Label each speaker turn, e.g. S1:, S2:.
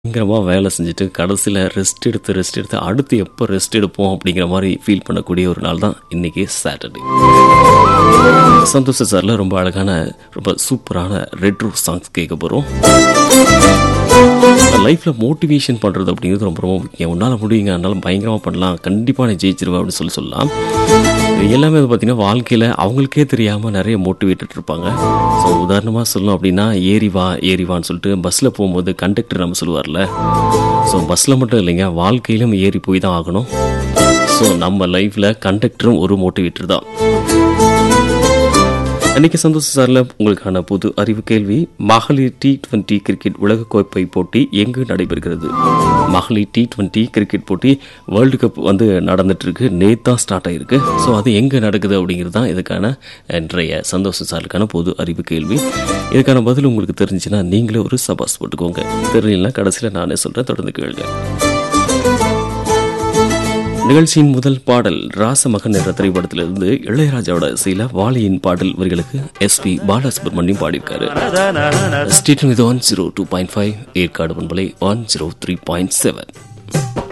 S1: பயங்கரமா வேலை செஞ்சுட்டு கடைசியில் ரெஸ்ட் எடுத்து அடுத்து எப்போ ரெஸ்ட் எடுப்போம் அப்படிங்கிற மாதிரி ஃபீல் பண்ணக்கூடிய ஒரு நாள் தான் இன்னைக்கு சாட்டர்டே. சந்தோஷ் சார்ல ரொம்ப அழகான ரொம்ப சூப்பரான ரெட்ரோ சாங்ஸ் கேட்க போகிறோம். லைஃப்பில் மோட்டிவேஷன் பண்ணுறது அப்படிங்கிறது ரொம்ப ரொம்ப முக்கியம். உன்னால் முடியுங்க, அதனால பயங்கரமாக பண்ணலாம், கண்டிப்பாக நான் ஜெயிச்சிருவேன் அப்படின்னு சொல்லலாம். இது எல்லாமே பார்த்தீங்கன்னா வாழ்க்கையில் அவங்களுக்கே தெரியாமல் நிறைய மோட்டிவேட்டட் இருப்பாங்க. ஸோ உதாரணமாக சொல்லணும் அப்படின்னா ஏறிவான்னு சொல்லிட்டு பஸ்ஸில் போகும்போது கண்டக்டர் நம்ம சொல்லுவார்ல. ஸோ பஸ்ஸில் மட்டும் இல்லைங்க, வாழ்க்கையிலும் ஏறி போய் தான் ஆகணும். ஸோ நம்ம லைஃப்பில் கண்டக்டரும் ஒரு மோட்டிவேட்டர் தான். அன்றைக்கி சந்தோஷ் சாரில் உங்களுக்கான புது அறிவு கேள்வி: மகளிர் T20 கிரிக்கெட் உலகக்கோப்பை போட்டி எங்கு நடைபெறுகிறது? மகளிர் T20 கிரிக்கெட் போட்டி வேர்ல்டு கப் நடந்துட்டு இருக்கு, நேத்தா ஸ்டார்ட் ஆகிருக்கு. ஸோ அது எங்கே நடக்குது அப்படிங்கிறது தான் இதுக்கான இன்றைய சந்தோஷ் சாருக்கான பொது அறிவு கேள்வி. இதுக்கான பதில் உங்களுக்கு தெரிஞ்சுன்னா நீங்களே ஒரு சபாஸ் போட்டுக்கோங்க. தெரியலன்னா கடைசியில் நானே சொல்கிறேன், தொடர்ந்து கேளுங்க. நிகழ்ச்சியின் முதல் பாடல் ராசமகன் என்ற திரைப்படத்திலிருந்து இளையராஜாவோட இசையில வாலியின் பாடல் வரிகளுக்கு SP பாலசுப்ரமணியம் பாடியிருக்காரு. ஸ்டேஷன் 102.5 ஏற்காடு பண்பலை 103.7.